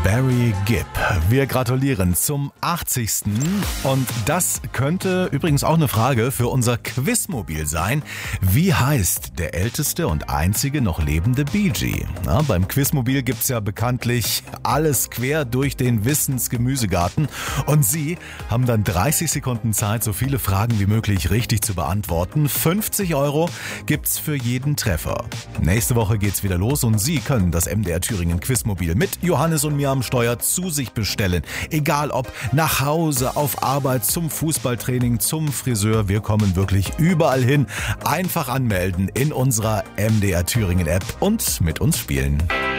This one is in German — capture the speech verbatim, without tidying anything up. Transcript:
Barry Gibb. Wir gratulieren zum achtzigsten Und das könnte übrigens auch eine Frage für unser Quizmobil sein. Wie heißt der älteste und einzige noch lebende Bee Gee? Na, beim Quizmobil gibt's ja bekanntlich alles quer durch den Wissensgemüsegarten. Und Sie haben dann dreißig Sekunden Zeit, so viele Fragen wie möglich richtig zu beantworten. fünfzig Euro gibt's für jeden Treffer. Nächste Woche geht's wieder los und Sie können das M D R Thüringen Quizmobil mit Johannes und mir am Steuer zu sich bestellen. Egal ob nach Hause, auf Arbeit, zum Fußballtraining, zum Friseur. Wir kommen wirklich überall hin. Einfach anmelden in unserer M D R Thüringen App und mit uns spielen.